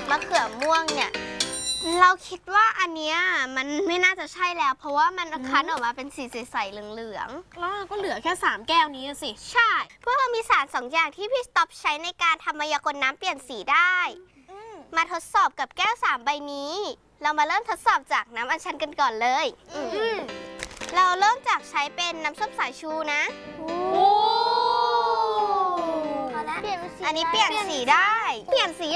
มะเขือม่วงเนี่ยเราคิดว่าอันเนี้ยมันไม่น่าจะใช่แล้วเพราะว่ามันคั้นออกมาเป็นสีใสๆเหลืองๆแล้วก็เหลือแค่3แก้วนี้สิใช่พวกเรามีสาร2 อย่างที่พี่สต็อปใช้ในการทำมายากลน้ำเปลี่ยนสีได้มาทดสอบกับแก้ว3 ใบนี้เรามาเริ่มทดสอบจากน้ำอัญชันกันก่อนเลยเราเริ่มจากใช้เป็นน้ำส้มสายชูนะอันนี้เปลี่ยนสีได้เปลี่ยนสี